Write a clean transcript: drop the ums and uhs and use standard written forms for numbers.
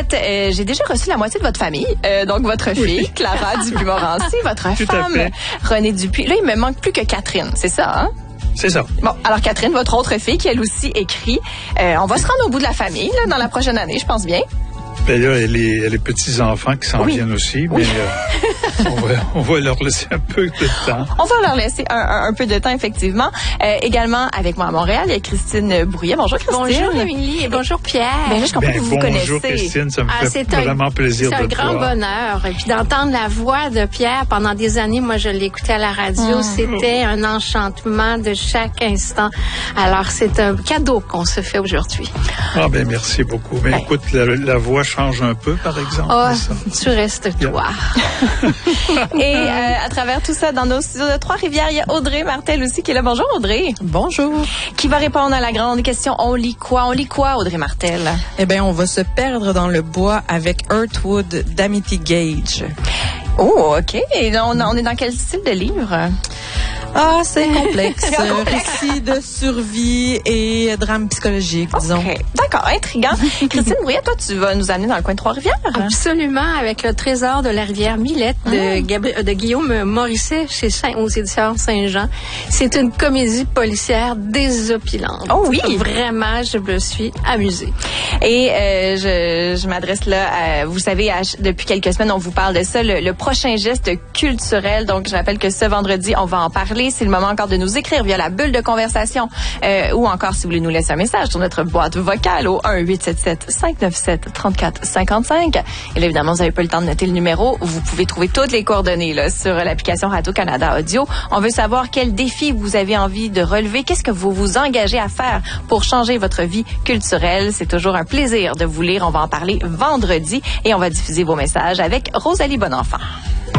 fait, j'ai déjà reçu la moitié de votre famille. Donc, votre fille, Clara Dupuis-Morancy, votre femme, Renée Dupuis. Là, il me manque plus que Catherine, c'est ça, hein? C'est ça. Bon, alors Catherine, votre autre fille, qui elle aussi écrit. On va se rendre au bout de la famille là, dans la prochaine année, je pense bien. Ben là, elle a les petits-enfants qui s'en viennent aussi, mais on va leur laisser un peu de temps. On va leur laisser un peu de temps, effectivement. Également, avec moi à Montréal, il y a Christine Brouillet. Bonjour, Christine. Bonjour, Émilie, et bonjour, Pierre. Ben là, je comprends que vous connaissez. Bonjour, Christine, ça me fait vraiment plaisir de te voir. C'est un grand bonheur. Et puis d'entendre la voix de Pierre pendant des années, moi, je l'écoutais à la radio, c'était un enchantement de chaque instant. Alors, c'est un cadeau qu'on se fait aujourd'hui. Ah ben merci beaucoup. Mais écoute, la voix change un peu, par exemple. Oh, tu restes toi. Et à travers tout ça, dans nos studios de Trois-Rivières, il y a Audrey Martel aussi qui est là. Bonjour, Audrey. Bonjour. Qui va répondre à la grande question, on lit quoi? On lit quoi, Audrey Martel? Eh bien, on va se perdre dans le bois avec Earthwood d'Amity Gage. Oh, OK. Et on est dans quel style de livre? Ah, c'est complexe. Récit de survie et drame psychologique, disons. Okay. D'accord, intriguant. Christine Brouillet, toi, tu vas nous amener dans le coin de Trois-Rivières? Absolument, avec le trésor de la rivière Millette de Guillaume Morisset aux éditions Saint-Jean. C'est une comédie policière désopilante. Oh oui! Vraiment, je me suis amusée. Et je m'adresse là, vous savez, depuis quelques semaines, on vous parle de ça, le prochain geste culturel. Donc, je rappelle que ce vendredi, on va en parler. C'est le moment encore de nous écrire via la bulle de conversation ou encore si vous voulez nous laisser un message sur notre boîte vocale au 1-877-597-3455. Et là, évidemment, vous n'avez pas le temps de noter le numéro. Vous pouvez trouver toutes les coordonnées là, sur l'application Radio-Canada Audio. On veut savoir quel défi vous avez envie de relever. Qu'est-ce que vous vous engagez à faire pour changer votre vie culturelle? C'est toujours un plaisir de vous lire. On va en parler vendredi et on va diffuser vos messages avec Rosalie Bonenfant.